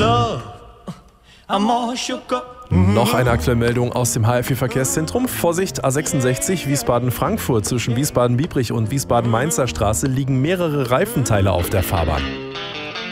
Noch eine aktuelle Meldung aus dem HFI-Verkehrszentrum. Vorsicht, A66 Wiesbaden-Frankfurt. Zwischen Wiesbaden-Biebrich und Wiesbaden-Mainzer Straße liegen mehrere Reifenteile auf der Fahrbahn.